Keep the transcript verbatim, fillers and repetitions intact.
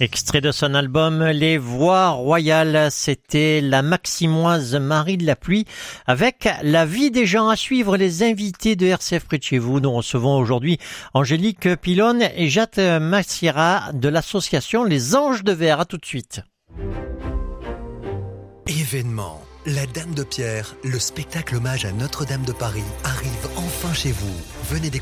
Extrait de son album Les Voix Royales, c'était la Maximoise Marie de la Pluie avec La vie des gens. À suivre, les invités de R C F près de chez vous. Nous recevons aujourd'hui Angélique Pilonne et Jacques Massiera de l'association Les Anges de Verre. À tout de suite. Événement. La Dame de Pierre, le spectacle hommage à Notre-Dame de Paris, arrive enfin chez vous. Venez découvrir